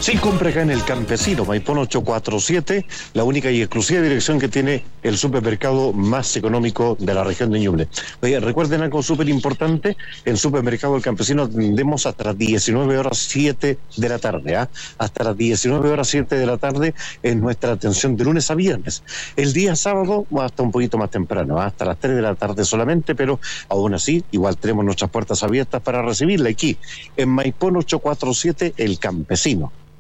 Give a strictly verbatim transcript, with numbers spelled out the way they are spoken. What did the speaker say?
Sí, compra acá en El Campesino, Maipón ochocientos cuarenta y siete, la única y exclusiva dirección que tiene el supermercado más económico de la región de Ñuble. Oye, recuerden algo súper importante, en Supermercado El Campesino atendemos hasta las diecinueve horas siete de la tarde, ¿ah? Hasta las diecinueve horas siete de la tarde es nuestra atención de lunes a viernes. El día sábado hasta un poquito más temprano, ¿ah? Hasta las tres de la tarde solamente, pero aún así, igual tenemos nuestras puertas abiertas para recibirla aquí, en Maipón ochocientos cuarenta y siete, El Campesino.